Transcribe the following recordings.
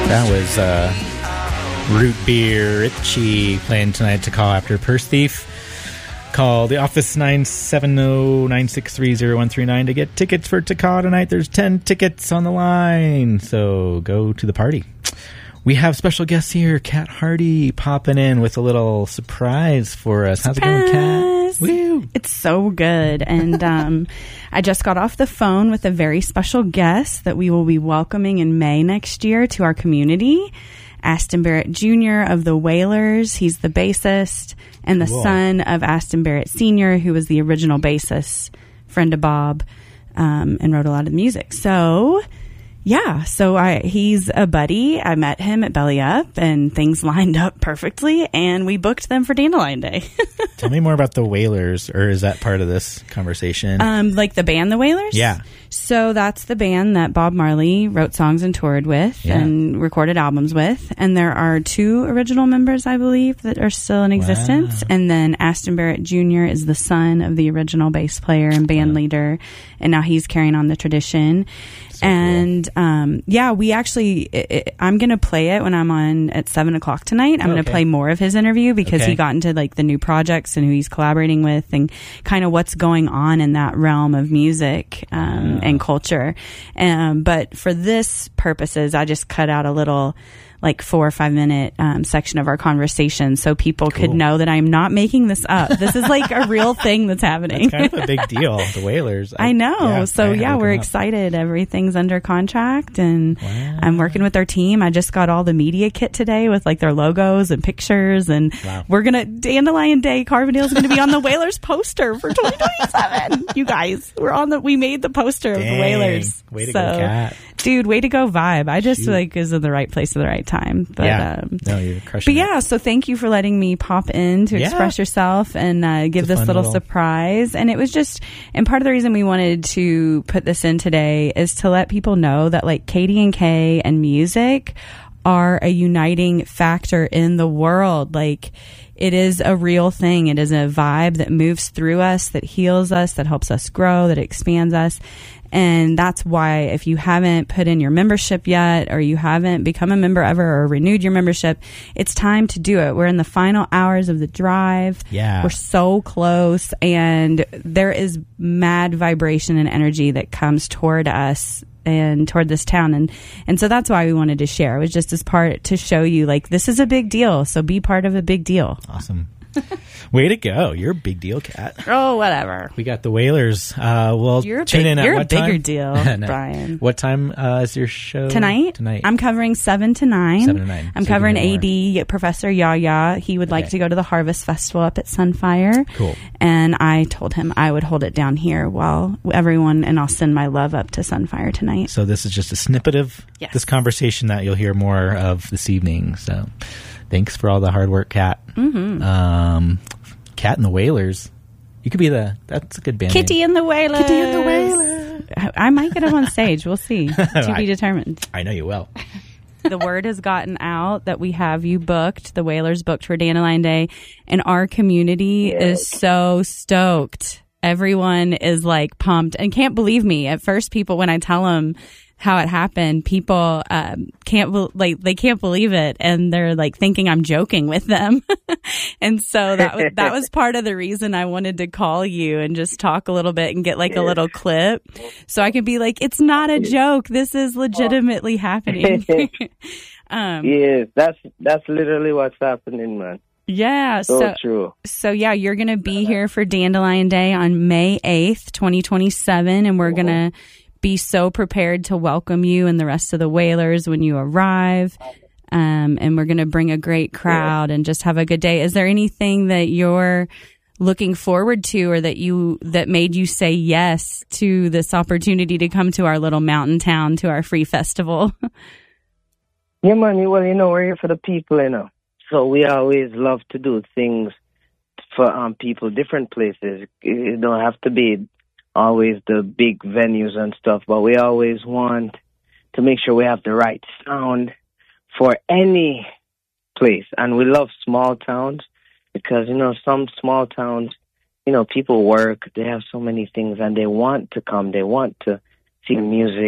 That was Root Beer Richie playing tonight to call after Purse Thief. Call the office 970-963-0139 to get tickets for Takao tonight. There's 10 tickets on the line, so go to the party. We have special guests here, Kat Hardy popping in with a little surprise for us. How's it going, Kat? Woo! It's so good. And I just got off the phone with a very special guest that we will be welcoming in May next year to our community. Aston Barrett Jr. of the Wailers. He's the bassist and the son of Aston Barrett Sr., who was the original bassist, friend of Bob, and wrote a lot of the music. So, yeah, he's a buddy. I met him at Belly Up, and things lined up perfectly, and we booked them for Dandelion Day. Tell me more about the Wailers, or is that part of this conversation? Like the band The Wailers? Yeah. So that's the band that Bob Marley wrote songs and toured with and recorded albums with. And there are 2 original members, I believe, that are still in existence. Wow. And then Aston Barrett Jr. is the son of the original bass player and band leader. And now he's carrying on the tradition. So and, cool. We actually, I'm going to play it when I'm on at 7:00 tonight. I'm going to play more of his interview because he got into like the new projects and who he's collaborating with and kind of what's going on in that realm of music, and culture. But for this purposes, I just cut out a little like 4 or 5 minute section of our conversation so people could know that I'm not making this up. This is like a real thing that's happening. It's kind of a big deal, the Wailers. I know. We're excited. Everything's under contract and I'm working with their team. I just got all the media kit today with like their logos and pictures and we're going to, Dandelion Day, Carbondale is going to be on the Wailers poster for 2027. You guys, we made the poster of the Wailers. Way to go, Kat. Dude, way to go, Vibe. I just is in the right place at the right time. But, you're crushing it. So thank you for letting me pop in to express yourself and give this little surprise. And it was and part of the reason we wanted to put this in today is to let people know that like KD&K and music are a uniting factor in the world. Like, it is a real thing. It is a vibe that moves through us, that heals us, that helps us grow, that expands us. And that's why if you haven't put in your membership yet, or you haven't become a member ever or renewed your membership, it's time to do it. We're in the final hours of the drive. Yeah. We're so close, and there is mad vibration and energy that comes toward us and toward this town. And so that's why we wanted to share. It was just as part to show you, like, this is a big deal. So be part of a big deal. Awesome. Way to go. You're a big deal, Kat. Oh, whatever. We got the Wailers. Tune in at what time? You're a bigger deal, no. Brian. What time is your show? Tonight? I'm covering 7 to 9. 7 to 9. I'm covering AD, Professor Yaya. He would like to go to the Harvest Festival up at Sunfire. Cool. And I told him I would hold it down here while everyone, and I'll send my love up to Sunfire tonight. So this is just a snippet of this conversation that you'll hear more of this evening. So thanks for all the hard work, Kat. Mm-hmm. Kat and the Wailers. You could be that's a good band Kitty name. and the Wailers. Kitty and the Wailers. I might get up on stage. We'll see. To be determined. I know you will. The word has gotten out that we have you booked, the Wailers booked for Dandelion Day, and our community is so stoked. Everyone is like pumped and can't believe me. At first, people, when I tell them how it happened, people can't believe it, and they're like thinking I'm joking with them. And so that was part of the reason I wanted to call you and just talk a little bit and get like a little clip, so I can be like, it's not a joke. This is legitimately happening. Yes, that's literally what's happening, man. Yeah, so true. So yeah, you're gonna be here for Dandelion Day on May 8th, 2027, and we're gonna be so prepared to welcome you and the rest of the Wailers when you arrive. And we're going to bring a great crowd and just have a good day. Is there anything that you're looking forward to, or that made you say yes to this opportunity to come to our little mountain town, to our free festival? Yeah, man. Well, we're here for the people, So we always love to do things for people, different places. It don't have to be always the big venues and stuff, but we always want to make sure we have the right sound for any place. And we love small towns because, some small towns, people work, they have so many things, and they want to come, they want to see music,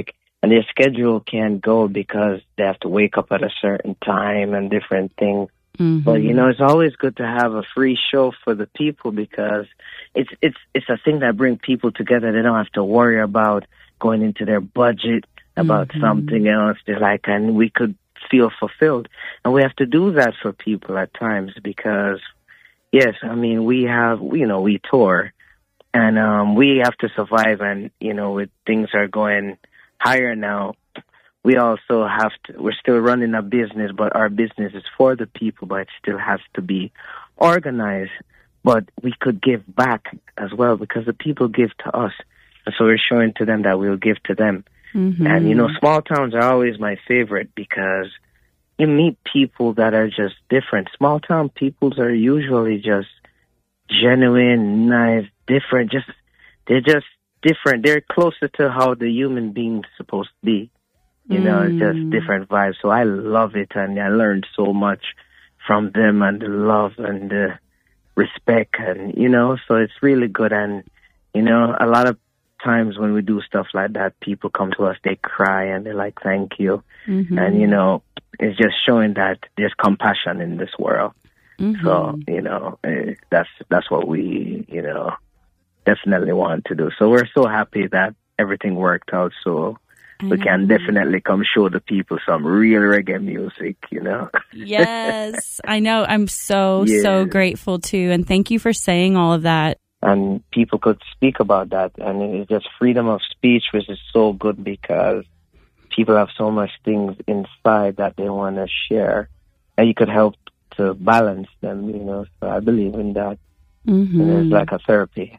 and their schedule can't go because they have to wake up at a certain time and different things. But it's always good to have a free show for the people because it's a thing that brings people together. They don't have to worry about going into their budget about something else. They're like, and we could feel fulfilled, and we have to do that for people at times because, yes, I mean we tour, and we have to survive, and with things are going higher now. We also we're still running a business, but our business is for the people, but it still has to be organized. But we could give back as well because the people give to us. And so we're showing to them that we'll give to them. And, small towns are always my favorite because you meet people that are just different. Small town peoples are usually just genuine, nice, different. They're just different. They're closer to how the human being's supposed to be. It's just different vibes. So I love it, and I learned so much from them, and the love and the respect, and so it's really good. And a lot of times when we do stuff like that, people come to us, they cry, and they're like, "Thank you," and it's just showing that there's compassion in this world. So that's what we definitely want to do. So we're so happy that everything worked out. So we can definitely come show the people some real reggae music, Yes, I know. I'm so grateful too. And thank you for saying all of that. And people could speak about that. And it's just freedom of speech, which is so good because people have so much things inside that they want to share. And you could help to balance them, So I believe in that. It's like a therapy,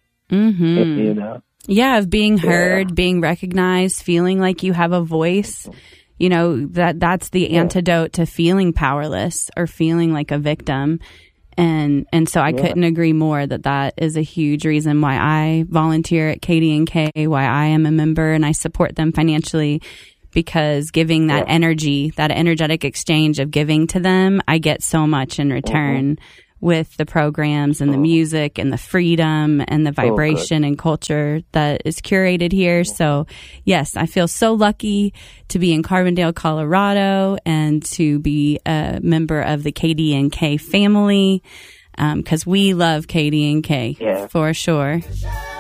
Yeah, of being heard, being recognized, feeling like you have a voice. That's the antidote to feeling powerless or feeling like a victim. And so I couldn't agree more that is a huge reason why I volunteer at KDNK, why I am a member, and I support them financially, because giving that energy, that energetic exchange of giving to them, I get so much in return. With the programs and the music and the freedom and the vibration and culture that is curated here. So, yes, I feel so lucky to be in Carbondale, Colorado, and to be a member of the KDNK family, because we love KDNK for sure.